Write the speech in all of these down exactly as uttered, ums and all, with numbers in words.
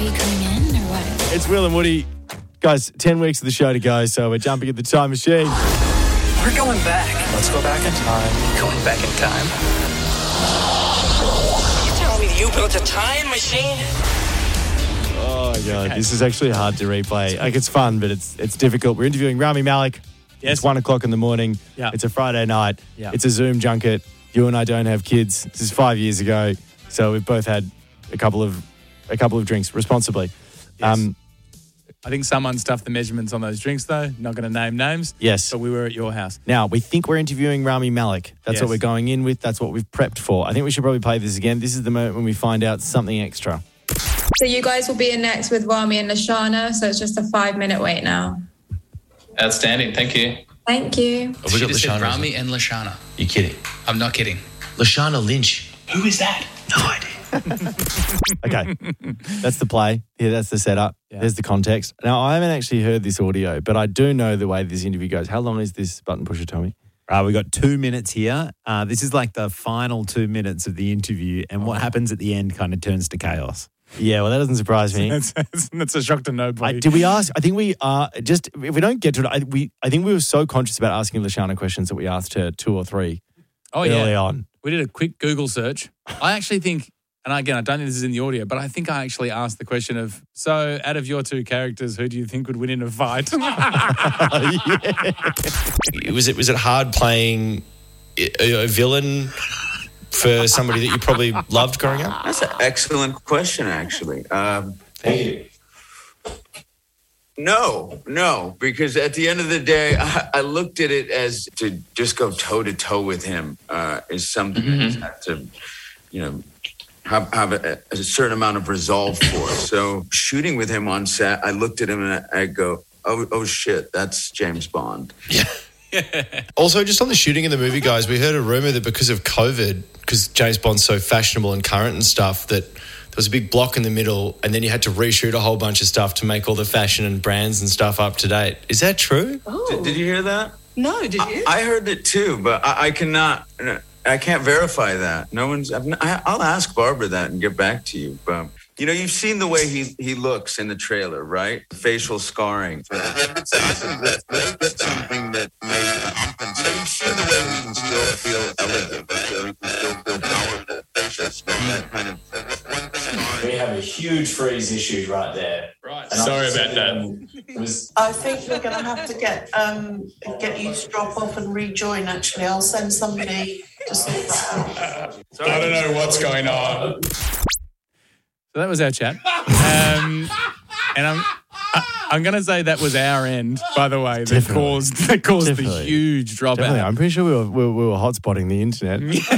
Are you coming in or what? It's Will and Woody. Guys, ten weeks of the show to go, so we're jumping at the time machine. We're going back. Let's go back in time. Going back in time. You tell me you built a time machine? Oh, my God. Okay. This is actually hard to replay. Like, it's fun, but it's it's difficult. We're interviewing Rami Malek. Yes. It's one o'clock in the morning. Yeah. It's a Friday night. Yeah. It's a Zoom junket. You and I don't have kids. This is five years ago, so we've both had a couple of a couple of drinks responsibly. Yes. Um, I think someone stuffed the measurements on those drinks, though. Not going to name names. Yes. But we were at your house. Now, we think we're interviewing Rami Malek. That's Yes. what we're going in with. That's what we've prepped for. I think we should probably play this again. This is the moment when we find out something extra. So you guys will be in next with Rami and Lashana, so it's just a five-minute wait now. Outstanding. Thank you. Thank you. She just said Rami and Lashana. You kidding? I'm not kidding. Lashana Lynch. Who is that? No idea. Okay. That's the play. Yeah, that's the setup. Yeah. There's the context. Now, I haven't actually heard this audio, but I do know the way this interview goes. How long is this button pusher, Tommy? Uh, we've got two minutes here. Uh, this is like the final two minutes of the interview, and what happens at the end kind of turns to chaos. Yeah, well, that doesn't surprise me. That's, that's, that's a shock to nobody. I, did we ask? I think we are just, if we don't get to it, I, we, I think we were so conscious about asking Lashana questions that we asked her two or three oh, early yeah. on. We did a quick Google search. I actually think, and again, I don't think this is in the audio, but I think I actually asked the question of, so out of your two characters, who do you think would win in a fight? yeah. Was it was it hard playing a, a villain for somebody that you probably loved growing up? That's an excellent question, actually. Um, Thank you. No, no, because at the end of the day, I, I looked at it as to just go toe to toe with him uh, is something mm-hmm. that to, you know, have, have a, a certain amount of resolve for. So shooting with him on set, I looked at him and I, I go, oh, oh shit, that's James Bond. Yeah. Also, just on the shooting of the movie, guys, we heard a rumor that because of COVID, because James Bond's so fashionable and current and stuff, that there was a big block in the middle and then you had to reshoot a whole bunch of stuff to make all the fashion and brands and stuff up to date. Is that true? Oh. Did, did you hear that? No, did you? I, I heard it too, but I, I cannot, I can't verify that. No one's, I've, I'll ask Barbara that and get back to you. But, you know, you've seen the way he, he looks in the trailer, right? Facial scarring. That's something that may compensate. You've seen the way we can still feel elegant, we can still feel powerful. Facial scarring kind of. We have a huge freeze issue right there. Right. And Sorry about that. Was... I think we're going to have to get um, get you to drop off and rejoin, actually. I'll send somebody to sort that out. I don't know what's going on. So that was our chat. Um, and I'm I, I'm going to say that was our end, by the way, that Definitely. caused that caused Definitely. the huge dropout. Definitely. I'm pretty sure we were, we were, we were hotspotting the internet.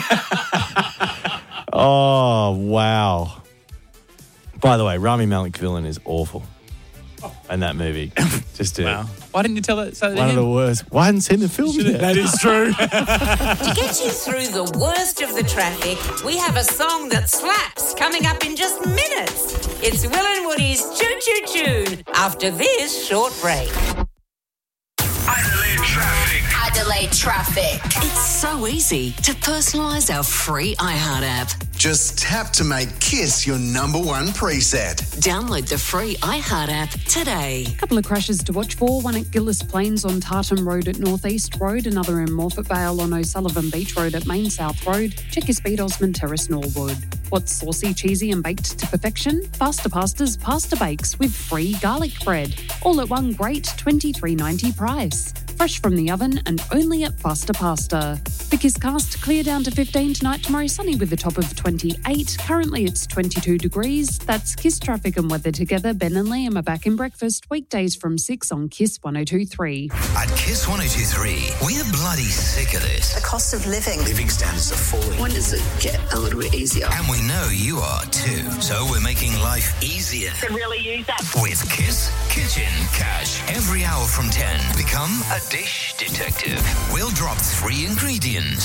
Oh, wow. By the way, Rami Malek villain is awful in that movie. Just to, wow. Why didn't you tell it? So one of the worst. Well, I hadn't seen the film yet. That is true. To get you through the worst of the traffic, we have a song that slaps coming up in just minutes. It's Will and Woody's Choo Choo Tune after this short break. Adelaide Traffic. Adelaide Traffic. It's so easy to personalise our free iHeart app. Just tap to make Kiss your number one preset. Download the free iHeart app today. A couple of crashes to watch for. One at Gillis Plains on Tartan Road at North East Road. Another in Morphett Vale on O'Sullivan Beach Road at Main South Road. Check your speed, Osmond Terrace, Norwood. What's saucy, cheesy and baked to perfection? Faster Pasta's Pasta Bakes with free garlic bread. All at one great twenty-three ninety price. Fresh from the oven and only at Faster Pasta. The Kiss Cast clear down to fifteen tonight, tomorrow sunny with a top of twenty-eight. Currently it's twenty-two degrees. That's Kiss Traffic and Weather together. Ben and Liam are back in breakfast weekdays from six on Kiss one oh two point three. At Kiss one oh two point three, we're bloody sick of this. The cost of living. Living standards are falling. When does it get a little bit easier? And we know you are too. So we're making life easier. Could really use that. With Kiss Kitchen Cash. Every hour from ten, become a dish detective. We'll drop three ingredients.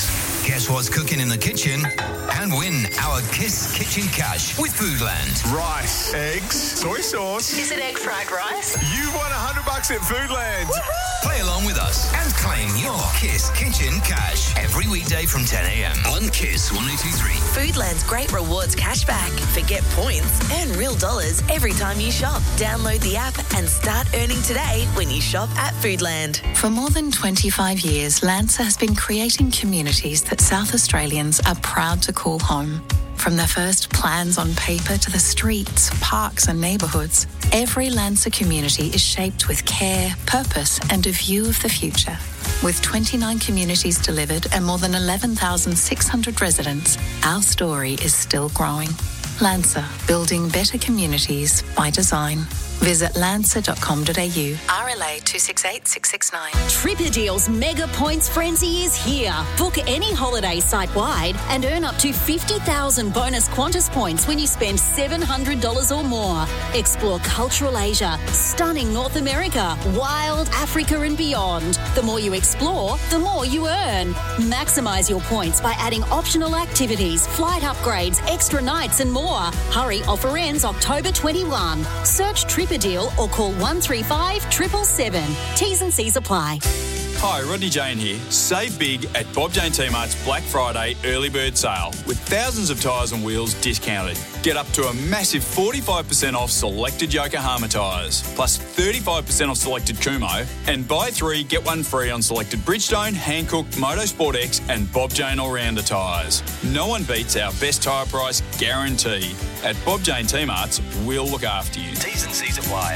Guess what's cooking in the kitchen? And win our Kiss Kitchen Cash with Foodland. Rice, eggs, soy sauce. Is it egg fried rice? You won one hundred bucks at Foodland. Woohoo! Play along with us and claim your Kiss Kitchen Cash every weekday from ten a.m. on Kiss one oh two three. Foodland's great rewards cashback. Forget points, earn real dollars every time you shop. Download the app and start earning today when you shop at Foodland. For more than twenty-five years, Lancer has been creating communities that South Australians are proud to call home. From the first plans on paper to the streets, parks and neighbourhoods, every Lancer community is shaped with care, purpose and a view of the future. With twenty-nine communities delivered and more than eleven thousand six hundred residents, our story is still growing. Lancer, building better communities by design. Visit lancer dot com dot a u. R L A two six eight six six nine. Tripadeal's Mega Points Frenzy is here. Book any holiday site-wide and earn up to fifty thousand bonus Qantas points when you spend seven hundred dollars or more. Explore cultural Asia, stunning North America, wild Africa and beyond. The more you explore, the more you earn. Maximise your points by adding optional activities, flight upgrades, extra nights and more. Hurry, offer ends October twenty-first. Search Tripadeal or call one three five seven seven seven. T's and C's apply. Hi, Rodney Jane here. Save big at Bob Jane T-Mart's Black Friday early bird sale with thousands of tyres and wheels discounted. Get up to a massive forty-five percent off selected Yokohama tyres, plus thirty-five percent off selected Kumho, and buy three, get one free on selected Bridgestone, Hankook, Motorsport X and Bob Jane All-Rounder tyres. No one beats our best tyre price guarantee. At Bob Jane T-Mart's, we'll look after you. T's and C's apply.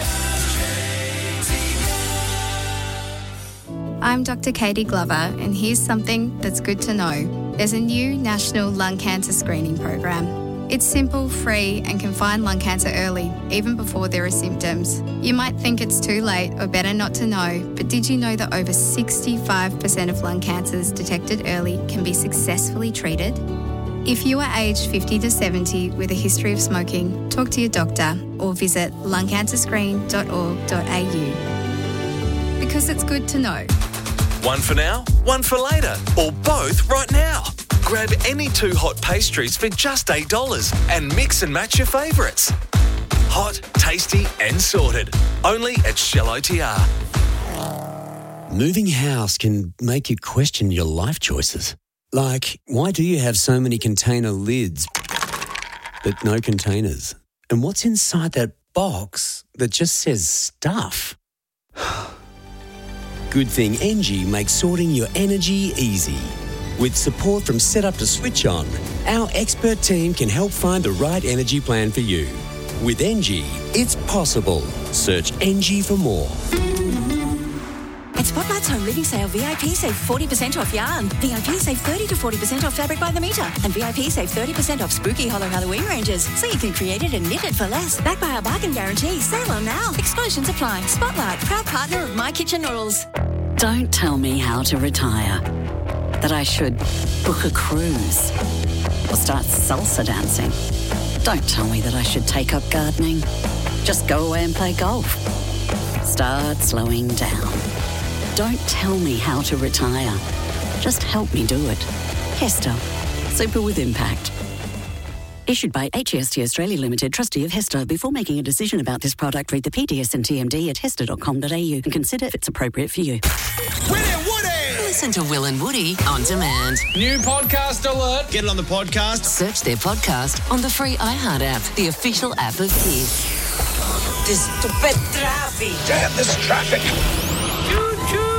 I'm Doctor Katie Glover, and here's something that's good to know. There's a new national lung cancer screening program. It's simple, free, and can find lung cancer early, even before there are symptoms. You might think it's too late or better not to know, but did you know that over sixty-five percent of lung cancers detected early can be successfully treated? If you are aged fifty to seventy with a history of smoking, talk to your doctor or visit lung cancer screen dot org dot a u. Because it's good to know. One for now, one for later, or both right now. Grab any two hot pastries for just eight dollars and mix and match your favourites. Hot, tasty and sorted. Only at Shell O T R. Moving house can make you question your life choices. Like, why do you have so many container lids but no containers? And what's inside that box that just says stuff? Good thing Engie makes sorting your energy easy. With support from Setup to Switch On, our expert team can help find the right energy plan for you. With Engie, it's possible. Search Engie for more. At Spotlight's Home Living Sale, V I P save forty percent off yarn. V I P save thirty to forty percent off fabric by the metre. And V I P save thirty percent off spooky hollow Halloween ranges. So you can create it and knit it for less. Backed by our bargain guarantee. Sale on now. Exclusions apply. Spotlight, proud partner of My Kitchen Noodles. Don't tell me how to retire. That I should book a cruise or start salsa dancing. Don't tell me that I should take up gardening. Just go away and play golf. Start slowing down. Don't tell me how to retire. Just help me do it. Hester. Super with impact. Issued by H E S T Australia Limited, trustee of Hester. Before making a decision about this product, read the P D S and T M D at hester dot com dot a u and consider if it's appropriate for you. Listen to Will and Woody on demand. New podcast alert. Get it on the podcast. Search their podcast on the free iHeart app, the official app of Kiss. This stupid traffic. Damn this traffic. Choo choo.